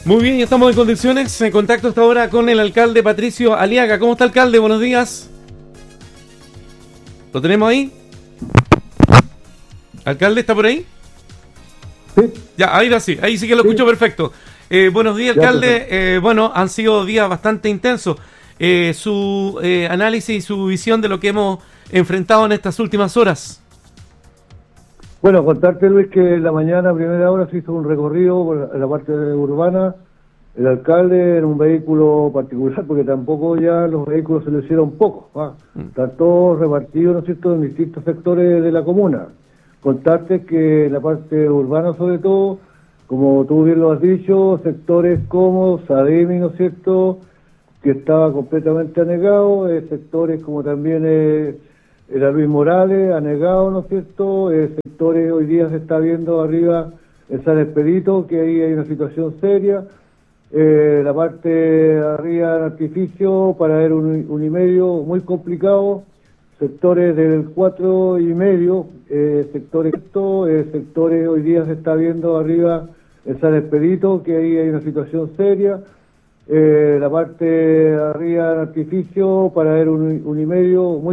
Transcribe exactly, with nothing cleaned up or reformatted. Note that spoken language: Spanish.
Muy bien, ya estamos en condiciones. En contacto hasta ahora con el alcalde Patricio Aliaga. ¿Cómo está, alcalde? Buenos días. ¿Lo tenemos ahí? ¿Alcalde está por ahí? Sí. Ya, ahí sí, ahí sí que lo escucho Sí. perfecto. Eh, buenos días, Ya, alcalde. perfecto. Eh, bueno, han sido días bastante intensos. Eh, su eh, análisis y su visión de lo que hemos enfrentado en estas últimas horas. Bueno, contarte, Luis, que en la mañana, a primera hora, se hizo un recorrido por la, en la parte urbana. El alcalde en un vehículo particular, porque tampoco ya los vehículos se le hicieron pocos. ¿Ah? Están todos repartidos, ¿no es cierto?, en distintos sectores de la comuna. Contarte que en la parte urbana, sobre todo, como tú bien lo has dicho, sectores como Sademi, ¿no es cierto?, que estaba completamente anegado, eh, sectores como también eh, era Luis Morales, anegado, ¿no es cierto?, eh, sectores hoy día se está viendo arriba en San Expedito, que ahí hay una situación seria, eh, la parte de arriba del artificio para ver un, un y medio muy complicado, sectores del cuatro y medio, eh, sectores, eh, sectores hoy día se está viendo arriba en San Expedito, que ahí hay una situación seria, eh, la parte de arriba del artificio para ver un, un y medio muy